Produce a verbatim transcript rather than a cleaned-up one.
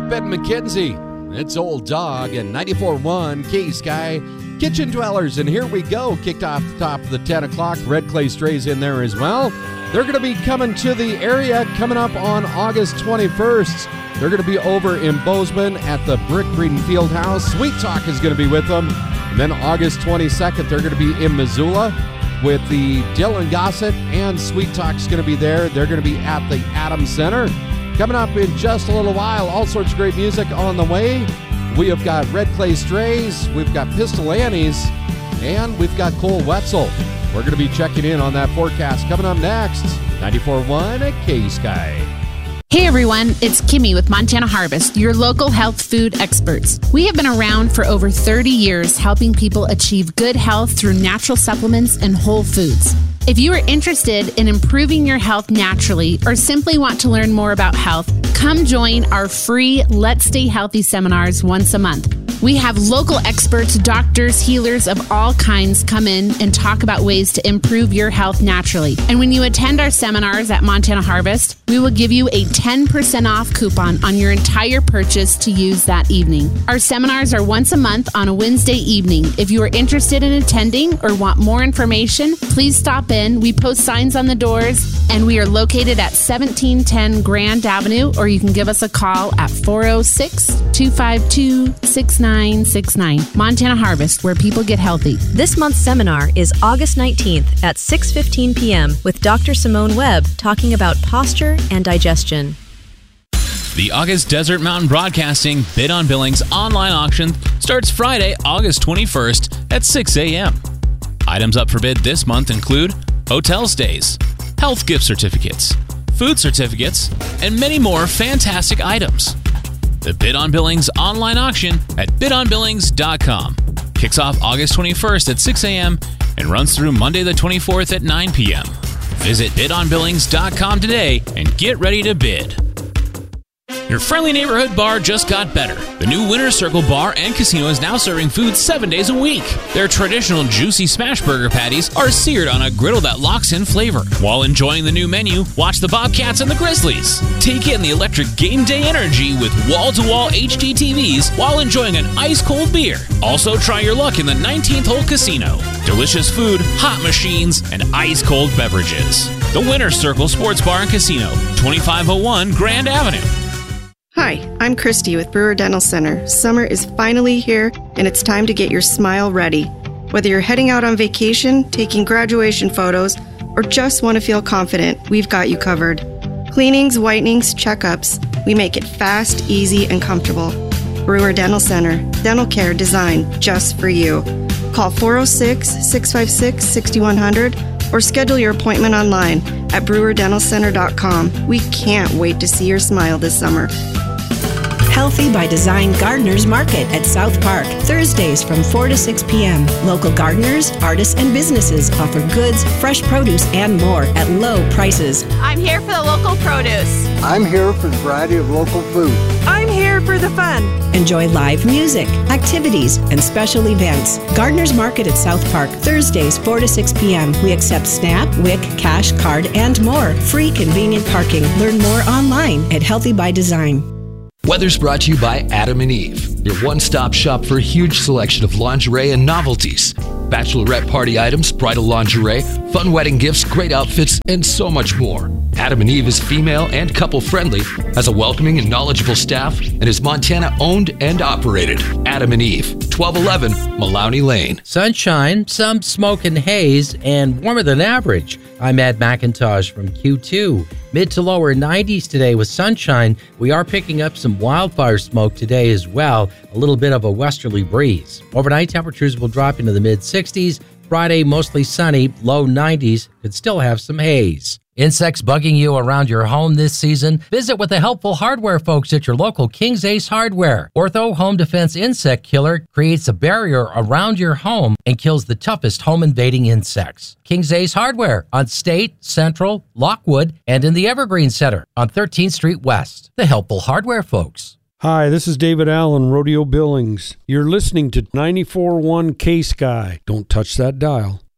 Ben McKenzie. It's Old Dog and ninety-four point one K-Sky Kitchen Dwellers. And here we go. Kicked off the top of the ten o'clock. Red Clay Strays in there as well. They're going to be coming to the area coming up on August twenty-first. They're going to be over in Bozeman at the Brick Breeding Field House. Sweet Talk is going to be with them. And then August twenty-second, they're going to be in Missoula with the Dylan Gossett, and Sweet Talk's going to be there. They're going to be at the Adams Center. Coming up in just a little while, all sorts of great music on the way. We have got Red Clay Strays, we've got Pistol Annie's, and we've got Cole Wetzel. We're going to be checking in on that forecast coming up next. ninety-four point one at K-Sky. Hey everyone, it's Kimmy with Montana Harvest, your local health food experts. We have been around for over thirty years helping people achieve good health through natural supplements and whole foods. If you are interested in improving your health naturally or simply want to learn more about health, come join our free Let's Stay Healthy seminars once a month. We have local experts, doctors, healers of all kinds come in and talk about ways to improve your health naturally. And when you attend our seminars at Montana Harvest, we will give you a ten percent off coupon on your entire purchase to use that evening. Our seminars are once a month on a Wednesday evening. If you are interested in attending or want more information, please stop in. We post signs on the doors, and we are located at seventeen ten Grand Avenue, or you can give us a call at four oh six, two five two, six nine six nine. Montana Harvest, where people get healthy. This month's seminar is August nineteenth at six fifteen p.m. with Doctor Simone Webb talking about posture and digestion. The August Desert Mountain Broadcasting Bid on Billings online auction starts Friday, August twenty-first at six a.m. Items up for bid this month include hotel stays, health gift certificates, food certificates, and many more fantastic items. The Bid on Billings online auction at bid on billings dot com kicks off August twenty-first at six a.m. and runs through Monday the twenty-fourth at nine p.m. Visit bid on billings dot com today and get ready to bid. Your friendly neighborhood bar just got better. The new Winter Circle Bar and Casino is now serving food seven days a week. Their traditional juicy smash burger patties are seared on a griddle that locks in flavor. While enjoying the new menu, watch the Bobcats and the Grizzlies. Take in the electric game day energy with wall-to-wall H D T Vs while enjoying an ice-cold beer. Also try your luck in the nineteenth Hole Casino. Delicious food, hot machines, and ice-cold beverages. The Winter Circle Sports Bar and Casino, twenty-five oh one Grand Avenue. Hi, I'm Christy with Brewer Dental Center. Summer is finally here, and it's time to get your smile ready. Whether you're heading out on vacation, taking graduation photos, or just want to feel confident, we've got you covered. Cleanings, whitenings, checkups, we make it fast, easy, and comfortable. Brewer Dental Center, dental care designed just for you. Call four oh six, six five six, six one zero zero or schedule your appointment online at brewer dental center dot com. We can't wait to see your smile this summer. Healthy by Design Gardeners Market at South Park, Thursdays from four to six p.m. Local gardeners, artists, and businesses offer goods, fresh produce, and more at low prices. I'm here for the local produce. I'm here for the variety of local food. I'm here for the fun. Enjoy live music, activities, and special events. Gardeners Market at South Park, Thursdays four to six p.m. We accept SNAP, W I C, cash, card, and more. Free convenient parking. Learn more online at Healthy by Design. Weather's brought to you by Adam and Eve, your one-stop shop for a huge selection of lingerie and novelties. Bachelorette party items, bridal lingerie, fun wedding gifts, great outfits, and so much more. Adam and Eve is female and couple-friendly, has a welcoming and knowledgeable staff, and is Montana-owned and operated. Adam and Eve, twelve eleven Maloney Lane. Sunshine, some smoke and haze, and warmer than average. I'm Ed McIntosh from Q two. Mid to lower nineties today with sunshine. We are picking up some wildfire smoke today as well. A little bit of a westerly breeze. Overnight temperatures will drop into the mid sixties. Friday, mostly sunny, low nineties. Could still have some haze. Insects bugging you around your home this season? Visit with the helpful hardware folks at your local King's Ace Hardware. Ortho Home Defense Insect Killer creates a barrier around your home and kills the toughest home-invading insects. King's Ace Hardware on State, Central, Lockwood, and in the Evergreen Center on thirteenth Street West. The helpful hardware folks. Hi, this is David Allen, Rodeo Billings. You're listening to ninety-four point one K-Sky. Don't touch that dial.